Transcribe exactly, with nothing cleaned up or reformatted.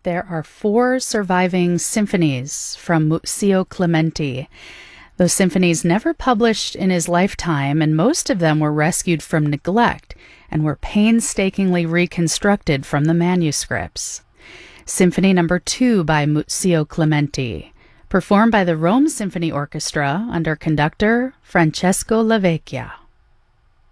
There are four surviving symphonies from Muzio Clementi. Those symphonies never published in his lifetime, and most of them were rescued from neglect and were painstakingly reconstructed from the manuscripts. Symphony number two by Muzio Clementi, performed by the Rome Symphony Orchestra under conductor Francesco Lavecchia.